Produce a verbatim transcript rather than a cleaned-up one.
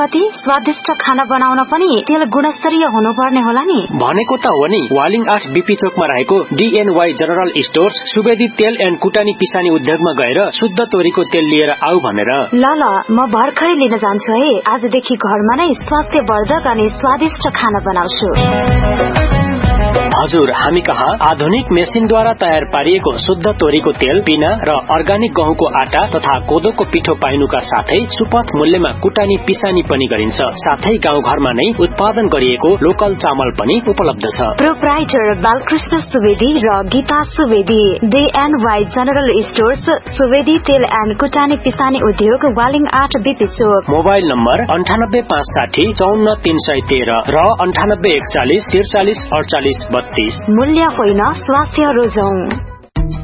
कति स्वादिष्ट खाना बनाउन पनि तेल गुणस्तरीय हुनुपर्ने होला नि। भनेको त हो नि। वालिङ आठ बीपी चोकमा रहेको डीएनवाई जनरल स्टोर्स सुवेदी तेल एन्ड कुटानी पिसानी उद्योगमा गएर शुद्ध तोरीको तेल लिएर आऊ भनेर। ल ल म भर्खरै लिन जान्छु है। आजदेखि घरमा नै स्वास्थ्यवर्धक अनि स्वादिष्ट खाना बनाउँछु। हजुर, हामी कहाँ आधुनिक मेसिनद्वारा तयार पारिएको शुद्ध तोरीको तेल, पिना र अर्गानिक गहुँको आटा तथा कोदोको पिठो पाइनुका साथै सुपथ मूल्यमा कुटानी पिसानी पनि गरिन्छ। साथै गाउँघरमा नै उत्पादन गरिएको लोकल चामल पनि उपलब्ध छ। प्रोप्राइटर बालकृष्ण सुवेदी र गीता सुवेदी, डीएनवाई जनरल स्टोर्स, सुवेदी तेल एन्ड कुटानी पिसानी उद्योग, वालिङ आठ बीपी चोक। मोबाइल नम्बर अन्ठानब्बे पाँच साठी चौन्न तीन सय तेह्र र अन्ठानब्बे एकचालिस त्रिचालिस अडचालिस बत्तीस। मूल्य होइन, स्वास्थ्य रोजौं।